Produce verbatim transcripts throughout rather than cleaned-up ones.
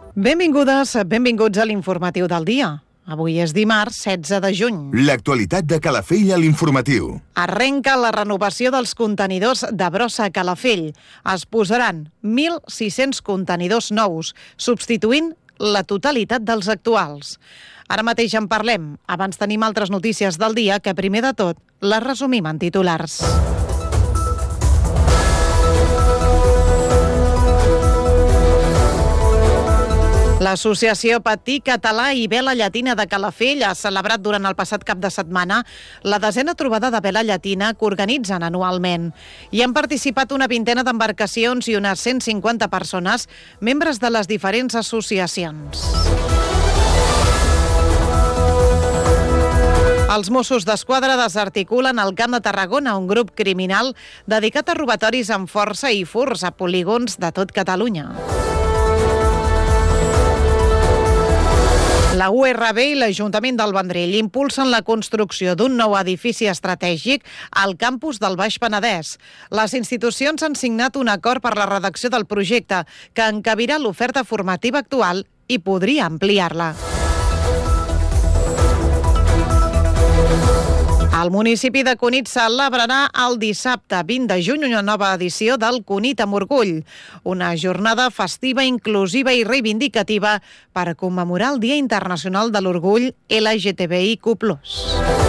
Benvingudes, benvinguts a l'informatiu del dia. Avui és dimarts, setze de juny. L'actualitat de Calafell a l'informatiu. Arrenca la renovació dels contenidors de brossa a Calafell. Es posaran mil sis-cents contenidors nous, substituint la totalitat dels actuals. Ara mateix en parlem. Abans tenim altres notícies del dia que, primer de tot, les resumim en titulars. L'Associació Patí Català i Vela Llatina de Calafell ha celebrat durant el passat cap de setmana la desena trobada de vela llatina que organitzen anualment. Hi han participat una vintena d'embarcacions i unes cent cinquanta persones, membres de les diferents associacions. Els Mossos d'Esquadra desarticulen al Camp de Tarragona un grup criminal dedicat a robatoris amb força i furts a polígons de tot Catalunya. La U R B i l'Ajuntament del Vendrell impulsen la construcció d'un nou edifici estratègic al campus del Baix Penedès. Les institucions han signat un acord per la redacció del projecte que encabirà l'oferta formativa actual i podria ampliar-la. El municipi de Cunit celebrarà el dissabte vint de juny una nova edició del Cunit amb Orgull, una jornada festiva, inclusiva i reivindicativa per commemorar el Dia Internacional de l'Orgull L G T B I Q plus.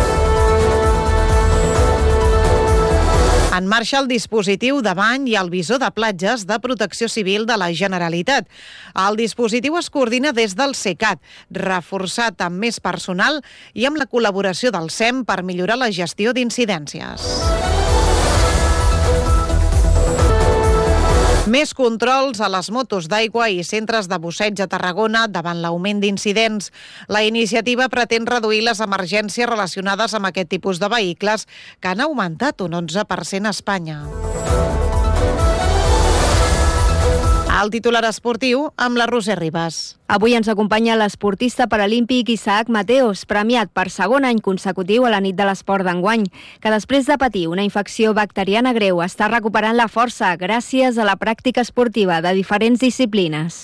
En marxa el dispositiu de bany i el visor de platges de Protecció Civil de la Generalitat. El dispositiu es coordina des del SECAT, reforçat amb més personal i amb la col·laboració del S E M per millorar la gestió d'incidències. Més controls a les motos d'aigua i centres de busseig a Tarragona davant l'augment d'incidents. La iniciativa pretén reduir les emergències relacionades amb aquest tipus de vehicles que han augmentat un onze per cent a Espanya. El titular esportiu amb la Roser Ribas. Avui ens acompanya l'esportista paralímpic Isaac Mateos, premiat per segon any consecutiu a la nit de l'esport d'enguany, que després de patir una infecció bacteriana greu està recuperant la força gràcies a la pràctica esportiva de diferents disciplines.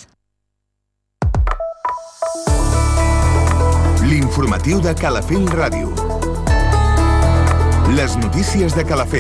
L'informatiu de Calafell Ràdio. Les notícies de Calafell.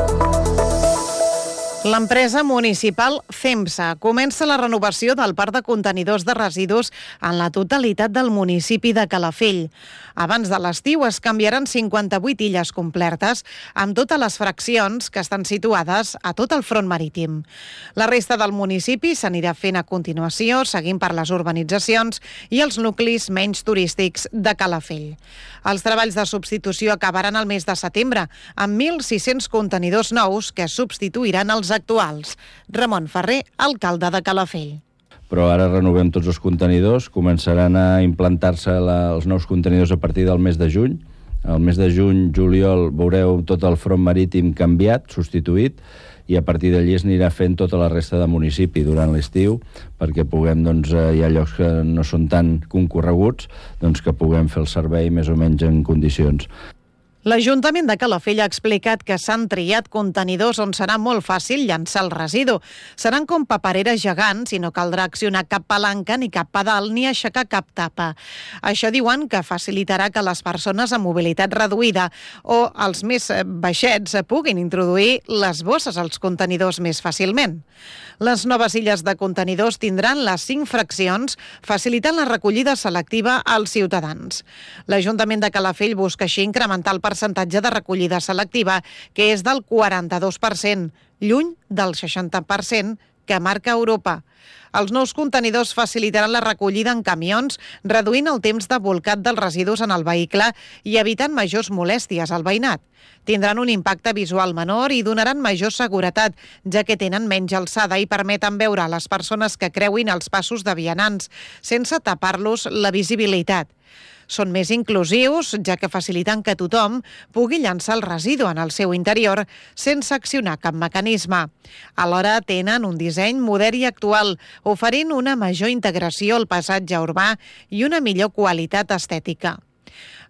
L'empresa municipal FEMSA comença la renovació del parc de contenidors de residus en la totalitat del municipi de Calafell. Abans de l'estiu es canviaran cinquanta-vuit illes completes amb totes les fraccions que estan situades a tot el front marítim. La resta del municipi s'anirà fent a continuació, seguint per les urbanitzacions i els nuclis menys turístics de Calafell. Els treballs de substitució acabaran el mes de setembre amb mil sis-cents contenidors nous que substituiran els actuals. Ramon Ferrer, alcalde de Calafell. Però ara renovem tots els contenidors, començaran a implantar-se la, els nous contenidors a partir del mes de juny. El mes de juny, juliol, veureu tot el front marítim canviat, substituït, i a partir d'allí es anirà fent tota la resta de municipi durant l'estiu, perquè puguem, doncs, hi ha llocs que no són tan concorreguts, doncs que puguem fer el servei més o menys en condicions. L'Ajuntament de Calafell ha explicat que s'han triat contenidors on serà molt fàcil llançar el residu. Seran com papereres gegants i no caldrà accionar cap palanca ni cap pedal ni aixecar cap tapa. Això diuen que facilitarà que les persones amb mobilitat reduïda o els més baixets puguin introduir les bosses als contenidors més fàcilment. Les noves illes de contenidors tindran les cinc fraccions, facilitant la recollida selectiva als ciutadans. L'Ajuntament de Calafell busca així incrementar el percentatge de recollida selectiva, que és del quaranta-dos per cent, lluny del seixanta per cent que marca Europa. Els nous contenidors facilitaran la recollida en camions, reduint el temps de bolcat dels residus en el vehicle i evitant majors molèsties al veïnat. Tindran un impacte visual menor i donaran major seguretat, ja que tenen menys alçada i permeten veure les persones que creuin els passos de vianants, sense tapar-los la visibilitat. Són més inclusius, ja que faciliten que tothom pugui llançar el residu en el seu interior sense accionar cap mecanisme. Alhora tenen un disseny modern i actual, oferint una major integració al paisatge urbà i una millor qualitat estètica.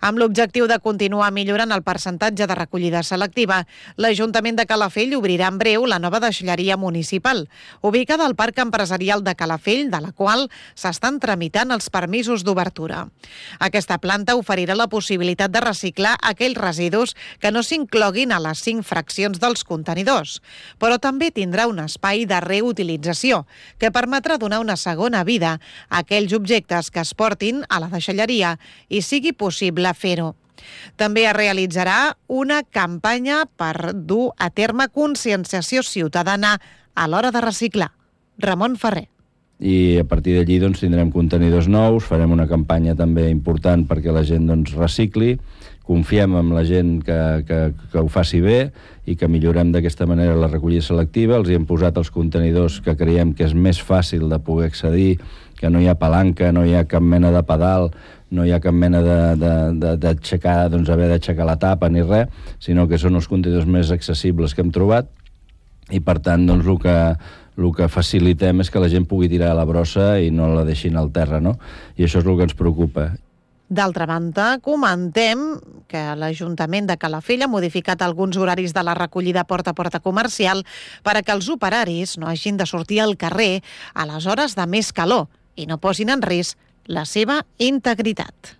Amb l'objectiu de continuar millorant el percentatge de recollida selectiva, l'Ajuntament de Calafell obrirà en breu la nova deixalleria municipal, ubicada al Parc Empresarial de Calafell, de la qual s'estan tramitant els permisos d'obertura. Aquesta planta oferirà la possibilitat de reciclar aquells residus que no s'incloguin a les cinc fraccions dels contenidors, però també tindrà un espai de reutilització que permetrà donar una segona vida a aquells objectes que es portin a la deixalleria i sigui possible fer-ho. També es realitzarà una campanya per dur a terme conscienciació ciutadana a l'hora de reciclar. Ramon Ferrer. I a partir d'allí doncs, tindrem contenidors nous, farem una campanya també important perquè la gent doncs, recicli, confiem en la gent que, que, que ho faci bé i que millorem d'aquesta manera la recollida selectiva. Els hi hem posat els contenidors que creiem que és més fàcil de poder accedir, que no hi ha palanca, no hi ha cap mena de pedal, no hi ha cap mena d'aixecar, doncs haver d'aixecar la tapa ni res, sinó que són els contenidors més accessibles que hem trobat i per tant doncs el que, el que facilitem és que la gent pugui tirar a la brossa i no la deixin al terra, no? I això és el que ens preocupa. D'altra banda, comentem que l'Ajuntament de Calafell ha modificat alguns horaris de la recollida porta a porta comercial per a que els operaris no hagin de sortir al carrer a les hores de més calor i no posin en risc la seva integritat.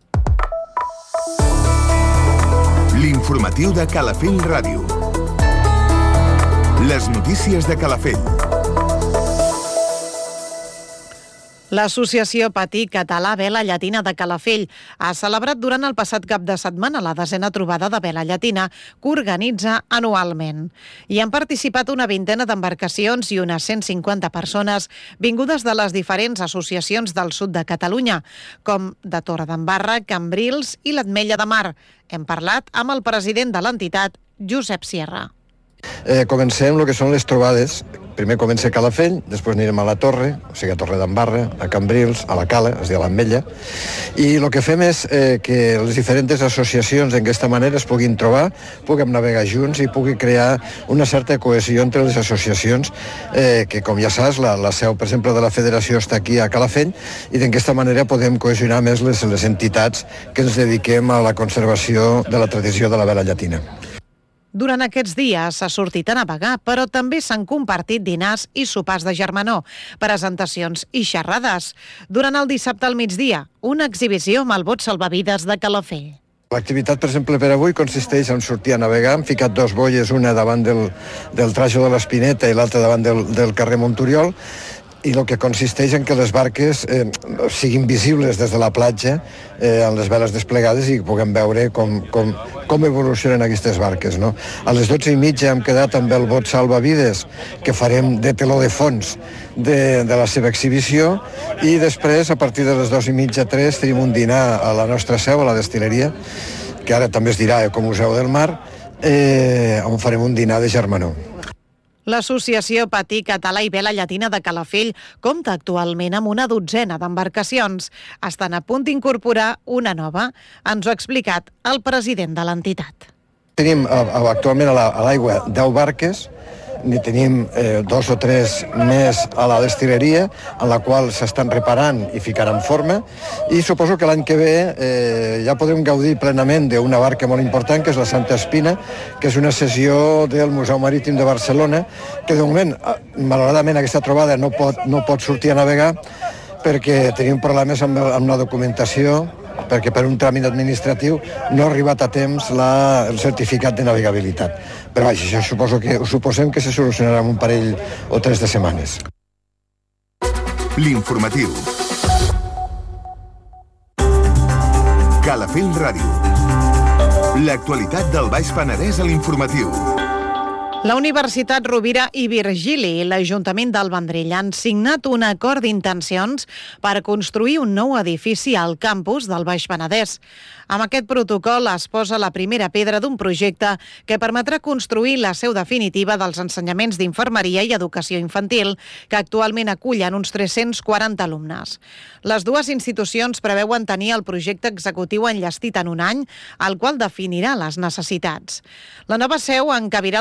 L'informatiu de Calafell Ràdio. Les notícies de Calafell. L'associació Patí Català Vela Llatina de Calafell ha celebrat durant el passat cap de setmana la desena trobada de vela llatina que organitza anualment. Hi han participat una vintena d'embarcacions i unes cent cinquanta persones vingudes de les diferents associacions del sud de Catalunya, com de Torredembarra, Cambrils i l'Ametlla de Mar. Hem parlat amb el president de l'entitat, Josep Sierra. Eh, comencem el que són les trobades. Primer comença a Calafell, després anirem a la Torre, o sigui a Torredembarra, a Cambrils, a la Cala, és a dir, a l'Ametlla, i el que fem és eh, que les diferents associacions d'aquesta manera es puguin trobar, puguem navegar junts i pugui crear una certa cohesió entre les associacions, eh, que com ja saps, la, la seu, per exemple, de la federació està aquí a Calafell, i d'aquesta manera podem cohesionar més les, les entitats que ens dediquem a la conservació de la tradició de la vela llatina. Durant aquests dies s'ha sortit a navegar, però també s'han compartit dinars i sopars de germanor, presentacions i xerrades. Durant el dissabte al migdia, una exhibició amb el bot salvavides de Calafell. L'activitat, per exemple, per avui consisteix en sortir a navegar. Hem ficat dos boies, una davant del, del Trajo de l'Espineta i l'altra davant del, del carrer Monturiol, i el que consisteix en que les barques eh, siguin visibles des de la platja eh, amb les veles desplegades i puguem veure com, com, com evolucionen aquestes barques, no? A les dotze i mitja hem quedat amb el bot salvavides que farem de teló de fons de, de la seva exhibició, i després a partir de les dues i mitja, tres tenim un dinar a la nostra seu, a la destil·leria, que ara també es dirà Ecomuseu del Mar, eh, on farem un dinar de germanor. L'Associació Patí Català i Vela Llatina de Calafell compta actualment amb una dotzena d'embarcacions. Estan a punt d'incorporar una nova. Ens ho ha explicat el president de l'entitat. Tenim actualment a l'aigua deu barques, n'hi tenim eh, dos o tres més a la destil·leria, en la qual s'estan reparant i ficant en forma, i suposo que l'any que ve eh, ja podrem gaudir plenament d'una barca molt important, que és la Santa Espina, que és una cessió del Museu Marítim de Barcelona, que de moment, malauradament, aquesta trobada no pot, no pot sortir a navegar perquè tenim problemes amb, amb la documentació, perquè per un tràmit administratiu no ha arribat a temps la, el certificat de navegabilitat. Però vaja, això suposo que, suposem que se solucionarà en un parell o tres de setmanes. L'informatiu. Calafell Ràdio. L'actualitat del Baix Penedès a l'informatiu. La Universitat Rovira i Virgili i l'Ajuntament del Vendrell han signat un acord d'intencions per construir un nou edifici al campus del Baix Penedès. Amb aquest protocol es posa la primera pedra d'un projecte que permetrà construir la seu definitiva dels ensenyaments d'infermeria i educació infantil, que actualment acullen uns tres-cents quaranta alumnes. Les dues institucions preveuen tenir el projecte executiu enllestit en un any, el qual definirà les necessitats. La nova seu encabirà l'oferta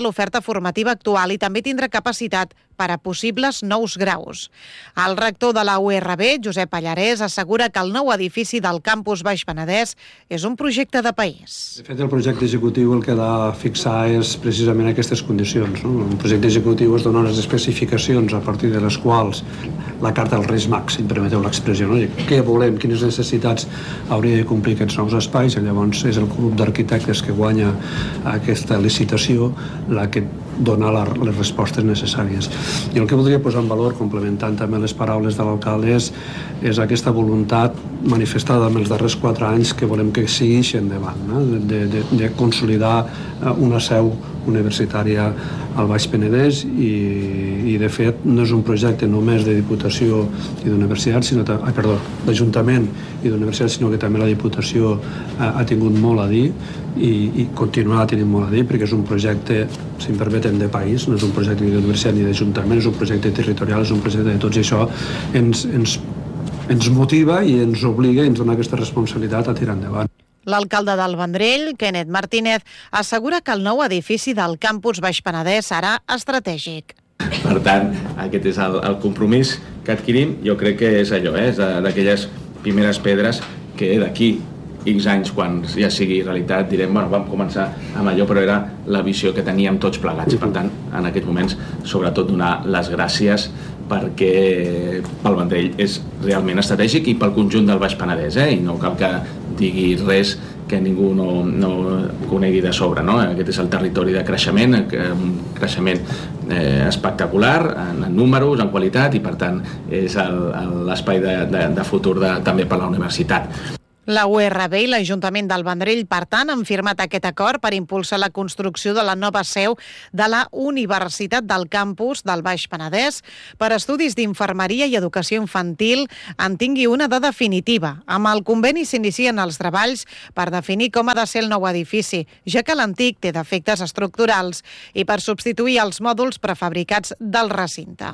formativa actual i també tindrà capacitat per a possibles nous graus. El rector de la U R B, Josep Pallarès, assegura que el nou edifici del campus Baix Penedès és un projecte de país. De fet, el projecte executiu el que ha de fixar és precisament aquestes condicions. No? Un projecte executiu es dona unes especificacions a partir de les quals la carta als Reis Mags, si em permeteu l'expressió, no? Què volem, quines necessitats hauria de complir aquests nous espais, i llavors és el grup d'arquitectes que guanya aquesta licitació la que dona la, les respostes necessàries. I el que voldria posar en valor, complementant també les paraules de l'alcalde, és, és aquesta voluntat manifestada en els darrers quatre anys que volem que segueixi endavant, no? de, de, de consolidar una seu universitària al Baix Penedès i, i de fet no és un projecte només de Diputació i d'Universitat, sinó ah, perdó, d'Ajuntament i d'Universitat, sinó que també la Diputació ha, ha tingut molt a dir i, i continuarà tenint molt a dir, perquè és un projecte, si em permeten, de país, no és un projecte ni d'Universitat ni d'Ajuntament, és un projecte territorial, és un projecte de tots, i això ens, ens, ens motiva i ens obliga i ens dona aquesta responsabilitat a tirar endavant. L'alcalde del Vendrell, Kenneth Martínez, assegura que el nou edifici del campus Baix Penedès serà estratègic. Per tant, aquest és el, el compromís que adquirim. Jo crec que és allò, eh? És d'aquelles primeres pedres que d'aquí X anys, quan ja sigui realitat, direm, bueno, vam començar amb allò, però era la visió que teníem tots plegats. Per tant, en aquests moments, sobretot donar les gràcies perquè pel Vendrell és realment estratègic i pel conjunt del Baix Penedès, eh? I no cal que digui res que ningú no, no conegui de sobre, no? Aquest és el territori de creixement, un creixement eh, espectacular en, en números, en qualitat, i per tant és l'espai de, de, de futur de, també per la universitat. La U R B i l'Ajuntament del Vendrell, per tant, han firmat aquest acord per impulsar la construcció de la nova seu de la Universitat del Campus del Baix Penedès per estudis d'infermeria i educació infantil en tingui una de definitiva. Amb el conveni s'inicien els treballs per definir com ha de ser el nou edifici, ja que l'antic té defectes estructurals, i per substituir els mòduls prefabricats del recinte.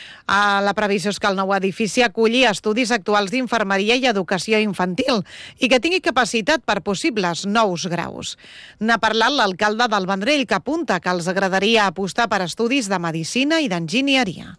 La previsió és que el nou edifici aculli estudis actuals d'infermeria i educació infantil i que tingui capacitat per possibles nous graus. N'ha parlat l'alcalde del Vendrell, que apunta que els agradaria apostar per estudis de medicina i d'enginyeria.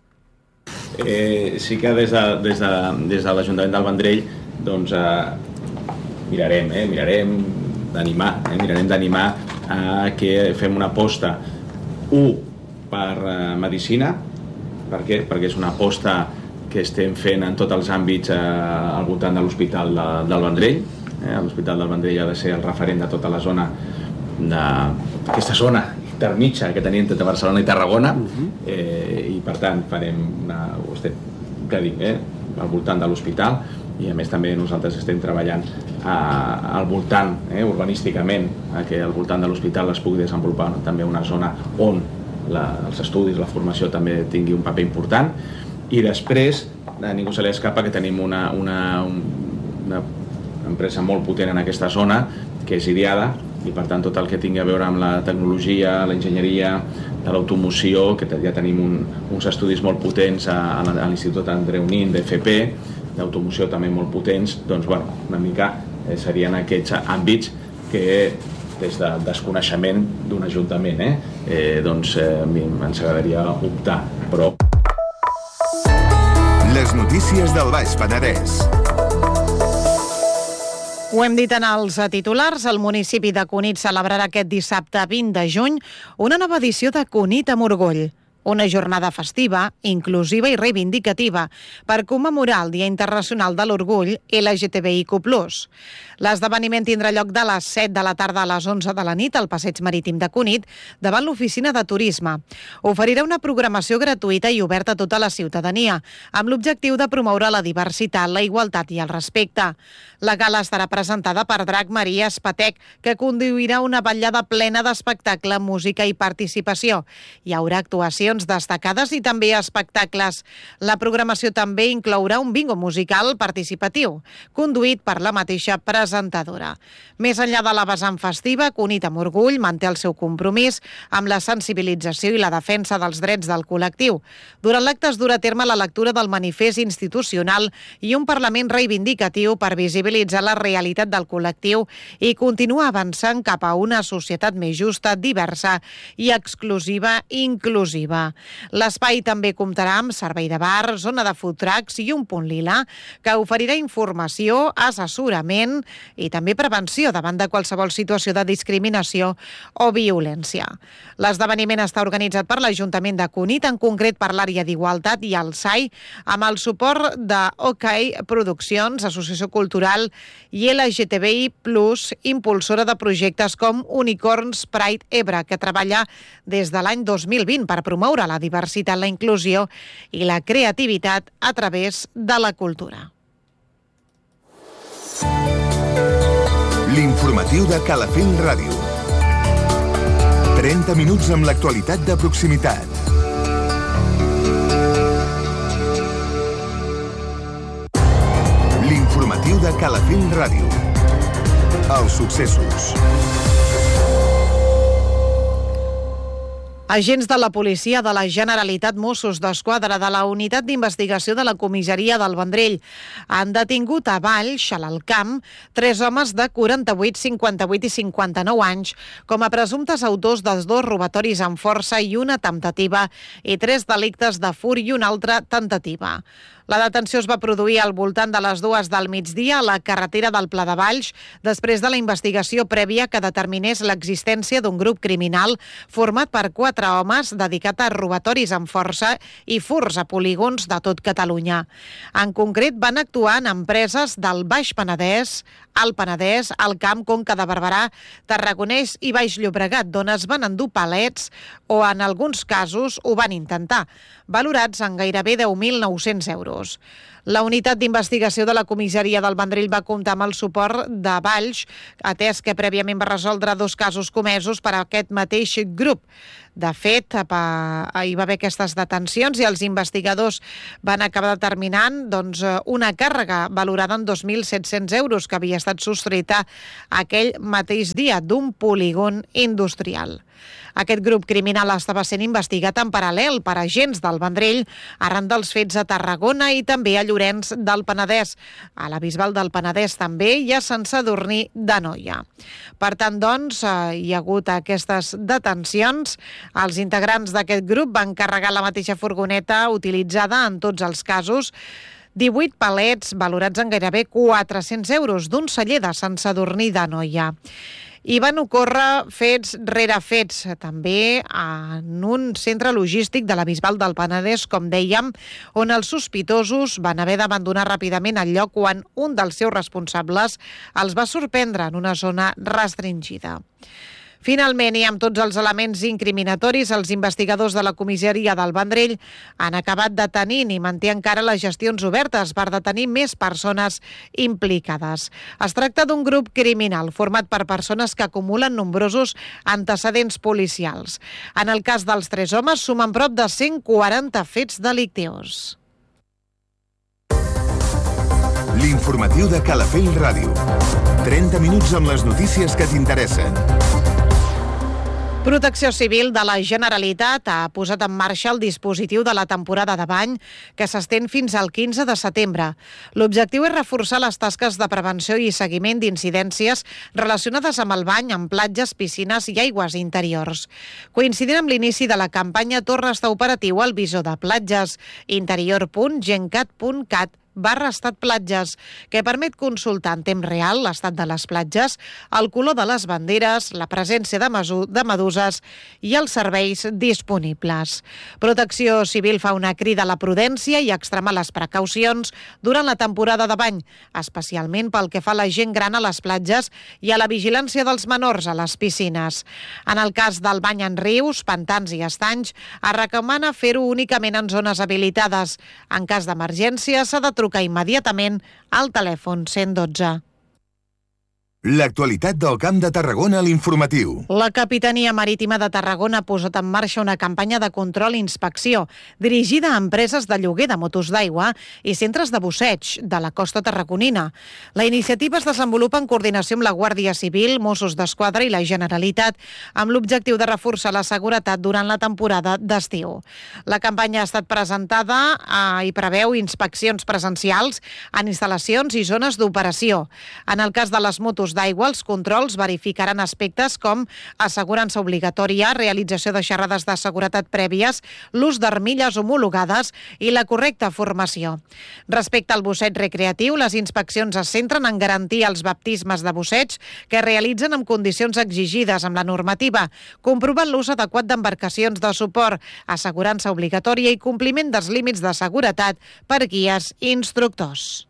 Eh, sí que des de, des de, des de l'Ajuntament del Vendrell doncs, eh, mirarem, eh, mirarem d'animar, eh, mirarem d'animar a que fem una aposta, un, per eh, medicina. Per què? Perquè és una aposta que estem fent en tots els àmbits eh, al voltant de l'Hospital de, del Vendrell. Eh? L'Hospital del Vendrell ha de ser el referent de tota la zona, d'aquesta zona intermitja que tenim entre Barcelona i Tarragona, eh, i per tant farem una, ho estem, què dic, eh? al voltant de l'hospital, i a més també nosaltres estem treballant a, al voltant, eh? urbanísticament, a que al voltant de l'hospital es pugui desenvolupar també una zona on La, els estudis, la formació també tingui un paper important, i després a ningú se li escapa que tenim una, una, una empresa molt potent en aquesta zona, que és Idiada, i per tant tot el que tingui a veure amb la tecnologia, la enginyeria, de l'automoció, que ja tenim un, uns estudis molt potents a, a l'Institut Andreu Nin d'F P, d'automoció també molt potents, doncs bueno, una mica eh, serien aquests àmbits que des de desconeixement d'un ajuntament, eh? Eh, doncs eh, ens agradaria optar, però... Les notícies del Baix Penedès. Ho hem dit en els titulars, el municipi de Cunit celebrarà aquest dissabte vint de juny una nova edició de Cunit amb orgull. Una jornada festiva, inclusiva i reivindicativa per commemorar el Dia Internacional de l'Orgull L G T B I Q plus. L'esdeveniment tindrà lloc de les set de la tarda a les onze de la nit al Passeig Marítim de Cunit, davant l'oficina de turisme. Oferirà una programació gratuïta i oberta a tota la ciutadania, amb l'objectiu de promoure la diversitat, la igualtat i el respecte. La gala estarà presentada per Drac Maria Espatec, que conduirà una vetllada plena d'espectacle, música i participació. Hi haurà actuacions actuacions destacades i també espectacles. La programació també inclourà un bingo musical participatiu, conduït per la mateixa presentadora. Més enllà de la vessant festiva, Cunit amb orgull manté el seu compromís amb la sensibilització i la defensa dels drets del col·lectiu. Durant l'acte es durà a terme la lectura del manifest institucional i un Parlament reivindicatiu per visibilitzar la realitat del col·lectiu i continuar avançant cap a una societat més justa, diversa i exclusiva i inclusiva. L'espai també comptarà amb servei de bar, zona de food trucks i un punt lila que oferirà informació, assessorament i també prevenció davant de qualsevol situació de discriminació o violència. L'esdeveniment està organitzat per l'Ajuntament de Cunit, en concret per l'àrea d'Igualtat i el S A I, amb el suport de OK Produccions, Associació Cultural i L G T B I plus, impulsora de projectes com Unicorns Pride Ebre, que treballa des de l'any dos mil vint per promoure la diversitat, la inclusió i la creativitat a través de la cultura. L'informatiu de Calafell Ràdio. trenta minuts amb l'actualitat de proximitat. L'informatiu de Calafell Ràdio. Els successos. Agents de la policia de la Generalitat, Mossos d'Esquadra de la Unitat d'Investigació de la Comissaria del Vendrell han detingut a Valls, a l'Alt Camp, tres homes de quaranta-vuit, cinquanta-vuit i cinquanta-nou anys com a presumptes autors dels dos robatoris amb força i una temptativa i tres delictes de furt i una altra tentativa. La detenció es va produir al voltant de les dues del migdia a la carretera del Pla de Valls, després de la investigació prèvia que determinés l'existència d'un grup criminal format per quatre homes dedicat a robatoris amb força i furts a polígons de tot Catalunya. En concret, van actuar en empreses del Baix Penedès, Alt Penedès, Alt Camp, Conca de Barberà, Tarragonès i Baix Llobregat, d'on es van endur palets o, en alguns casos, ho van intentar, valorats en gairebé deu mil nou-cents euros. La unitat d'investigació de la comissaria del Vendrell va comptar amb el suport de Valls, atès que prèviament va resoldre dos casos comesos per a aquest mateix grup. De fet, hi va haver aquestes detencions i els investigadors van acabar determinant doncs, una càrrega valorada en dos mil set-cents euros que havia estat sostreta aquell mateix dia d'un polígon industrial. Aquest grup criminal estava sent investigat en paral·lel per agents del Vendrell arran dels fets a Tarragona i també a Llorenç del Penedès, a la Bisbal del Penedès també i a Sant Sadurní d'Anoia. Per tant, doncs, hi ha hagut aquestes detencions. Els integrants d'aquest grup van carregar la mateixa furgoneta utilitzada en tots els casos, divuit palets valorats en gairebé quatre-cents euros d'un celler de Sant Sadurní d'Anoia. I van ocórrer fets rere fets, també en un centre logístic de la Bisbal del Penedès, com dèiem, on els sospitosos van haver d'abandonar ràpidament el lloc quan un dels seus responsables els va sorprendre en una zona restringida. Finalment, i amb tots els elements incriminatoris, els investigadors de la comissaria del Vendrell han acabat detenint i manté encara les gestions obertes per detenir més persones implicades. Es tracta d'un grup criminal format per persones que acumulen nombrosos antecedents policials. En el cas dels tres homes, sumen prop de cent quaranta fets delictius. L'informatiu de Calafell Ràdio. trenta minuts amb les notícies que t'interessen. Protecció Civil de la Generalitat ha posat en marxa el dispositiu de la temporada de bany que s'estén fins al quinze de setembre. L'objectiu és reforçar les tasques de prevenció i seguiment d'incidències relacionades amb el bany en platges, piscines i aigües interiors. Coincidint amb l'inici de la campanya, torna a estar operatiu el visor de platges interior punt gencat punt cat barra estat platges, que permet consultar en temps real l'estat de les platges, el color de les banderes, la presència de, de meduses i els serveis disponibles. Protecció Civil fa una crida a la prudència i a extremar les precaucions durant la temporada de bany, especialment pel que fa a la gent gran a les platges i a la vigilància dels menors a les piscines. En el cas del bany en rius, pantans i estanys, es recomana fer-ho únicament en zones habilitades. En cas d'emergència, s'ha de trucar immediatament al telèfon cent dotze. L'actualitat del Camp de Tarragona a l'informatiu. La Capitania Marítima de Tarragona ha posat en marxa una campanya de control i inspecció dirigida a empreses de lloguer de motos d'aigua i centres de busseig de la costa tarragonina. La iniciativa es desenvolupa en coordinació amb la Guàrdia Civil, Mossos d'Esquadra i la Generalitat, amb l'objectiu de reforçar la seguretat durant la temporada d'estiu. La campanya ha estat presentada eh, i preveu inspeccions presencials en instal·lacions i zones d'operació. En el cas de les motos d'aigua, els controls verificaran aspectes com assegurança obligatòria, realització de xerrades de seguretat prèvies, l'ús d'armilles homologades i la correcta formació. Respecte al busseig recreatiu, les inspeccions es centren en garantir els baptismes de busseig que es realitzen amb condicions exigides amb la normativa, comprovant l'ús adequat d'embarcacions de suport, assegurança obligatòria i compliment dels límits de seguretat per guies i instructors.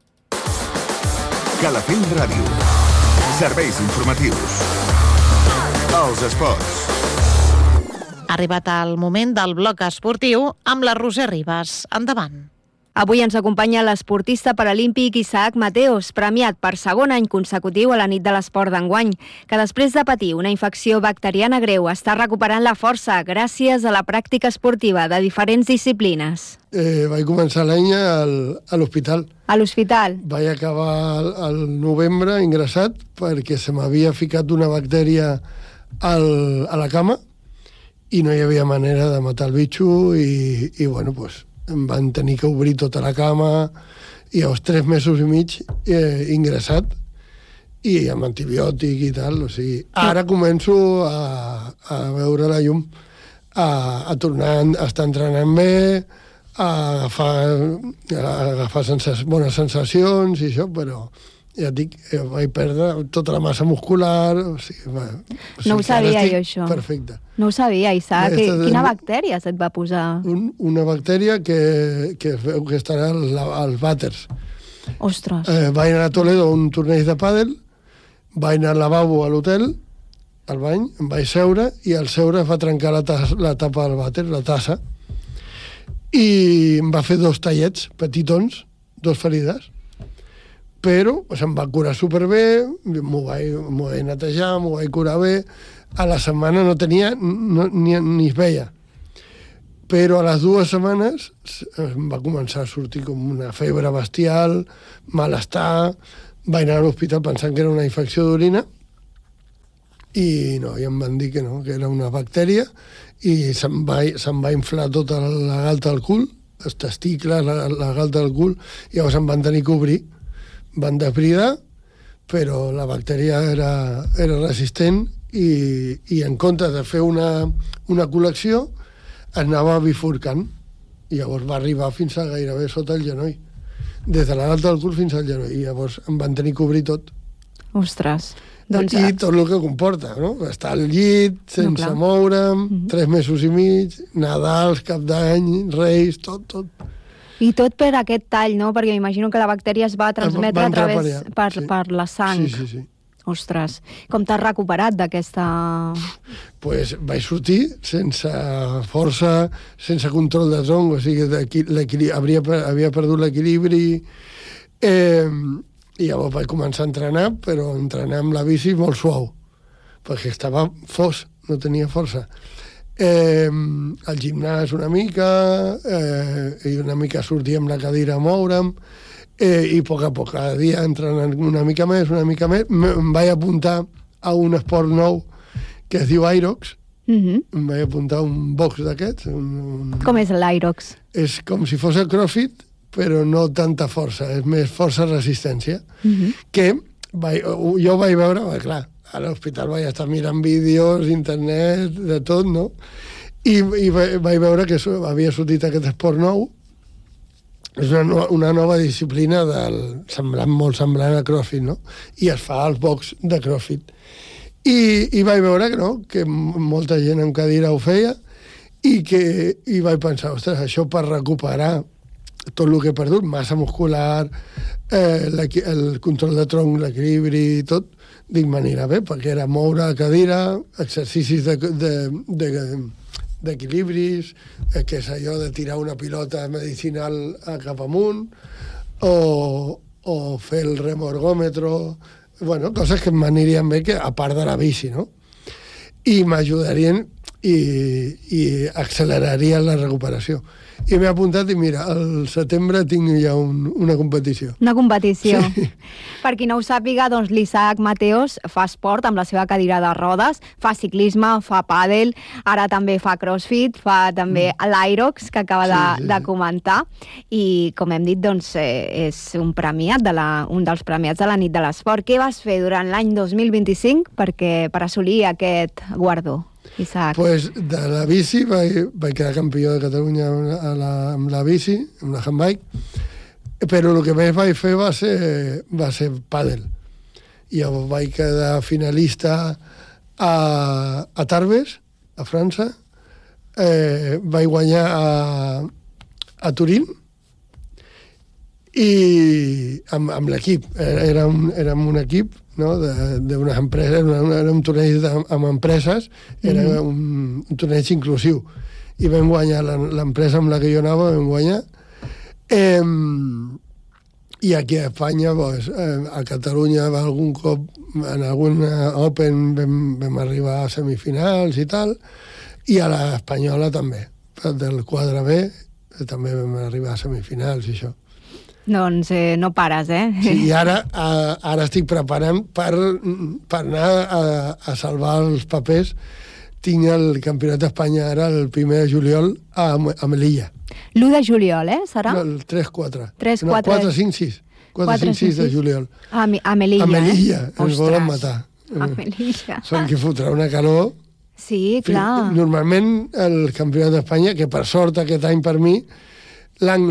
Calafell Ràdio. Serveis informatius. Els esports. Ha arribat el moment del bloc esportiu amb la Roser Ribas. Endavant. Avui ens acompanya l'esportista paralímpic Isaac Mateos, premiat per segon any consecutiu a la nit de l'esport d'enguany, que després de patir una infecció bacteriana greu està recuperant la força gràcies a la pràctica esportiva de diferents disciplines. Eh, vaig començar l'any al, a l'hospital. A l'hospital? Vaig acabar al, al novembre ingressat perquè se m'havia ficat una bactèria al, a la cama i no hi havia manera de matar el bitxo i, i bueno, pues, em van tenir que obrir tota la cama i als tres mesos i mig eh, ingressat i amb antibiòtic i tal. O sigui, ara començo a, a veure la llum, a, a tornar a estar entrenant bé, a agafar, a agafar sensas, bones sensacions i això, però ja et dic, eh, vaig perdre tota la massa muscular. O sigui, va, o sigui, no ho sabia jo, això. Perfecte. No ho sabia, Isaac. Ja, quina bactèria se't va posar? Un, una bactèria que, que es veu que estarà als, als vàters. Ostres. Eh, vaig anar a Toledo a un torneig de pàdel, vaig anar al lavabo a l'hotel, al bany, em vaig seure i al seure es va trencar la, tassa, la tapa del vàter, la tassa, i em va fer dos tallets petitons, dos ferides, però se'm va curar superbé, m'ho vaig, m'ho vaig netejar, m'ho vaig curar bé. A la setmana no tenia, no, ni, ni es veia. Però a les dues setmanes em va començar a sortir com una febre bestial, malestar, vaig anar a l'hospital pensant que era una infecció d'orina i no, i em van dir que no, que era una bactèria i se'm va, se'm va inflar tota la galta del cul, els testicles, la, la galta del cul, i llavors em van tenir que obrir. Van depridar, però la bactèria era, era resistent i, i en comptes de fer una, una col·lecció anava bifurcant i llavors va arribar fins a gairebé sota el genoll, des de la galta del cul fins al genoll, i llavors em van tenir que obrir tot. Ostres. Doncs... I tot el que comporta, no? Estar al llit, sense no, moure'm, mm-hmm. tres mesos i mig, Nadals, Cap d'Any, Reis, tot, tot. I tot per aquest tall, no? Perquè m'imagino que la bactèria es va transmetre va a través per, per, sí. per la sang. Sí, sí, sí. Ostres, com t'has recuperat d'aquesta... Pues vaig sortir sense força, sense control de tronc, o sigui, havia, havia perdut l'equilibri, eh, i llavors vaig començar a entrenar, però entrenar amb la bici molt suau, perquè estava fos, no tenia força. Eh, al gimnàs una mica, eh, i una mica sortir amb la cadira a moure'm, eh, i a poc a poc, cada dia entrenant una mica més, una mica més, em vaig apuntar a un esport nou que es diu Aerox. Mm-hmm. Em vaig apuntar a un box d'aquests. Un, un... Com és l'Aerox? És com si fos el CrossFit, però no tanta força, és més força-resistència, mm-hmm. que vaig, jo vaig veure, bé, clar, a l'hospital vaig estar mirant vídeos, internet, de tot, no? I, i vaig veure que havia sortit aquest esport nou. És una, no, una nova disciplina del, semblant, molt semblant a CrossFit, no? I es fa al box de CrossFit. I, i vaig veure que no, que molta gent amb cadira ho feia i, que, i vaig pensar, ostres, això per recuperar tot el que he perdut, massa muscular, eh, el control de tronc, l'equilibri i tot, dic, m'anirà bé, perquè era moure la cadira, exercicis de, de, de, d'equilibris, eh, que és allò de tirar una pilota medicinal cap amunt, o, o fer el remorgòmetre, bueno, coses que m'anirien bé, que, a part de la bici, no? I m'ajudarien i, i accelerarien la recuperació. I m'he apuntat i mira, al setembre tinc ja un, una competició. Una competició. Sí. Per qui no ho sàpiga, doncs l'Isaac Mateos fa esport amb la seva cadira de rodes, fa ciclisme, fa pàdel, ara també fa crossfit, fa també mm. l'Irox, que acaba sí, de, sí, de comentar, i com hem dit, doncs eh, és un premiat, de la, un dels premiats de la nit de l'esport. Què vas fer durant l'any dos mil vint-i-cinc perquè, per assolir aquest guardó? Isaac. Pues de la bici vaig, vaig quedar campió de Catalunya a la, amb la bici, amb la handbike, però el que més vaig fer va ser, va ser pàdel. I vaig quedar finalista a, a Tarbes, a França, eh, vaig guanyar a, a Turín, i amb, amb l'equip. Era un, érem un equip, no?, d'unes empreses, era, era un torneig de, amb empreses, era mm-hmm. un, un torneig inclusiu. I vam guanyar, l'empresa amb la que jo anava, vam guanyar. Eh, I aquí a Espanya, pues, eh, a Catalunya, algun cop, en algun Open vam, vam arribar a semifinals i tal, i a l'Espanyola també. Del quadre B també vam arribar a semifinals i això. Doncs eh, no pares, eh? Sí, i ara, a, ara estic preparant per, per anar a, a salvar els papers. Tinc el Campionat d'Espanya ara el primer de juliol a, a Melilla. l'u de juliol, eh? Serà? No, el tres quatre. tres No, quatre. quatre cinc sis. quatre cinc sis de juliol. A, a Melilla, A Melilla, eh? ens volen matar. A Melilla. Són que fotrà una calor. Sí, clar. Normalment el Campionat d'Espanya, que per sort aquest any per mi, l'any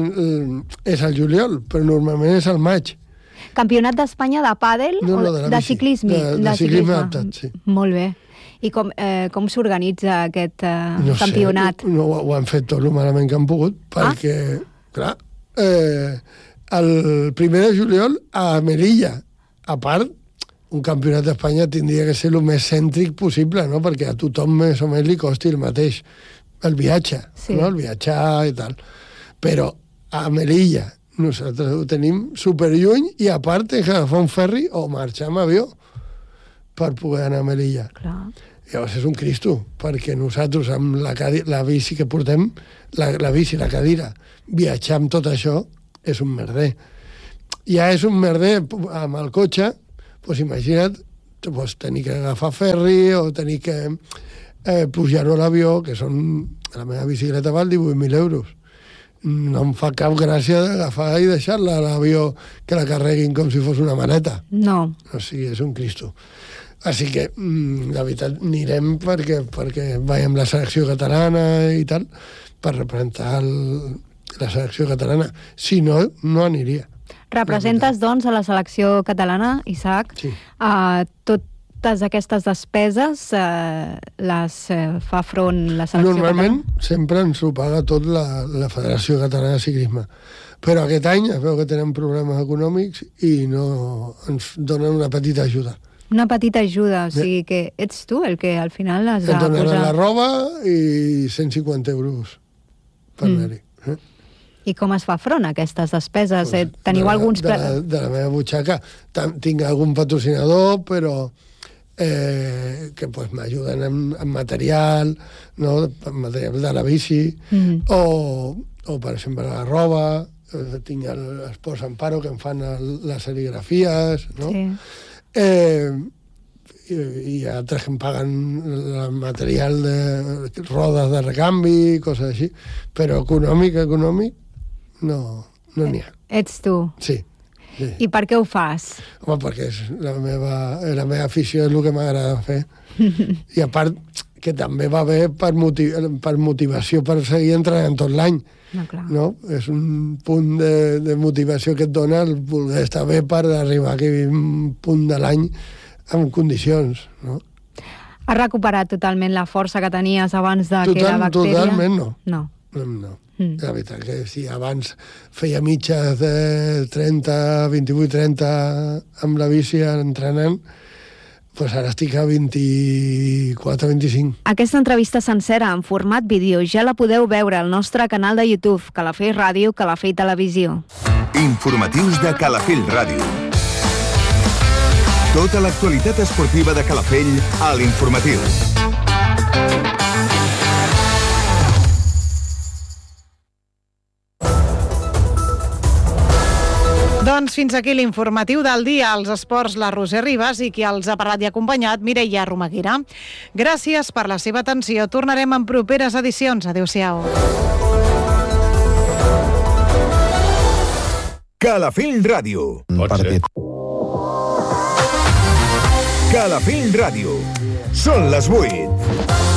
és al juliol, però normalment és al maig. Campionat d'Espanya de pàdel no, no, o de, de, de ciclisme? De, de, de ciclisme adaptat, sí. Molt bé. I com, eh, com s'organitza aquest eh, no campionat? Sé, no, ho han fet tot el malament que han pogut, perquè, ah? clar, eh, el primer de juliol a Melilla, a part, un campionat d'Espanya tindria que ser el més cèntric possible, no?, perquè a tothom més o menys li costi el mateix, el viatge, sí. no?, el viatjar i tal. Però a Melilla nosaltres ho tenim superlluny i a part hem d'agafar un ferri o marxar amb avió per poder anar a Melilla. Clar. Llavors és un cristo, perquè nosaltres amb la, la bici que portem, la, la bici, la cadira, viatjar amb tot això és un merder. Ja és un merder amb el cotxe, doncs imagina't doncs, tenir que agafar ferri o tenir que eh, pujar-ho a l'avió, que són, la meva bicicleta val divuit mil euros. No em fa cap gràcia d'agafar i deixar-la a l'avió que la carreguin com si fos una maneta. No. O sigui, és un cristo. Així que, la veritat, anirem perquè, perquè vaig amb la selecció catalana i tal, per representar el, la selecció catalana. Si no, no aniria. Representes, doncs, a la selecció catalana, Isaac. Sí. Uh, totes aquestes despeses eh, les eh, fa front la selecció Normalment, catalana? sempre ens ho paga tot la, la Federació Catalana de Ciclisme. Però aquest any es veu que tenen problemes econòmics i no ens donen una petita ajuda. Una petita ajuda, o sigui que ets tu el que al final has de posar... Et donaran la roba i cent cinquanta euros per mm. anar-hi. Eh? I com es fa front a aquestes despeses? Pues, eh, teniu de, alguns... De la, de la meva butxaca. Tinc algun patrocinador, però eh, que pues, m'ajuden amb, amb material, no? Amb material de la bici, mm. o, o, per exemple, la roba. Tinc l'Esports Amparo, que em fan el, les serigrafies, no? Sí. Eh, i, i altres que em paguen el material de rodes de recanvi, coses així, però econòmic, econòmic, no no n'hi ha. Ets tu. Sí, sí. I per què ho fas? Home, perquè és la meva, la meva afició, és el que m'agrada fer. I a part, que també va bé per, motiv, per motivació per seguir entrenant tot l'any. No, clar. No? És un punt de, de motivació que et dona el voler estar bé per arribar a aquell punt de l'any en condicions, no? Has recuperat totalment la força que tenies abans de Total, que la bactèria? Totalment no. No. No, no. Mm. La veritat que si abans feia mitges de trenta, vint-i-vuit trenta amb la bici entrenant, pues ara estic a vint-i-quatre vint-i-cinc. Aquesta entrevista sencera en format vídeo ja la podeu veure al nostre canal de YouTube, Calafell Ràdio, Calafell Televisió. Informatius de Calafell Ràdio. Tota l'actualitat esportiva de Calafell a l'Informatiu. Doncs fins aquí l'informatiu del dia. Als esports, la Roser Ribas, i qui els ha parlat i acompanyat, Mireia Romaguera. Gràcies per la seva atenció. Tornarem en properes edicions. Adéu-siau. Calafell Ràdio. Partit. Calafell Ràdio. Són les vuit.